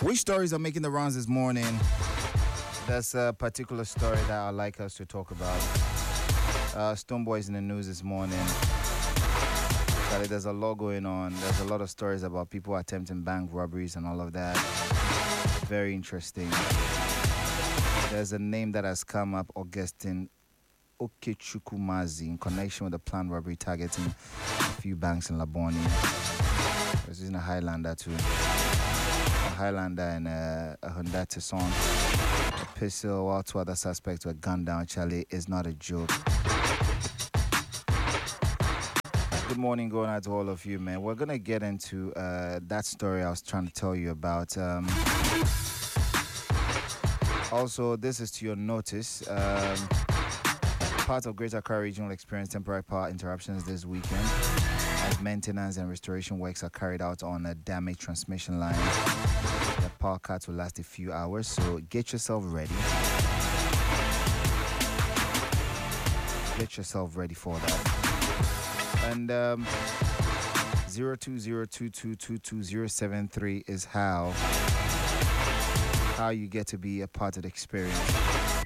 Which stories are making the rounds this morning? That's a particular story that I'd like us to talk about. Stonebwoy in the news this morning. There's a lot going on. There's a lot of stories about people attempting bank robberies and all of that. Very interesting. There's a name that has come up, Augustine Okechukwumazi, in connection with a planned robbery targeting a few banks in Laboni. I was using a Highlander too. A Highlander and a Honda Tucson. A pistol, while two other suspects were gunned down. Charlie, is not a joke. Good morning going out to all of you, man. We're going to get into that story I was trying to tell you about. Also, this is to your notice. Part of Greater Accra Regional experienced temporary power interruptions this weekend as maintenance and restoration works are carried out on a damaged transmission line. The power cut will last a few hours, so get yourself ready. Get yourself ready for that. And 0202222073 is how you get to be a part of the experience.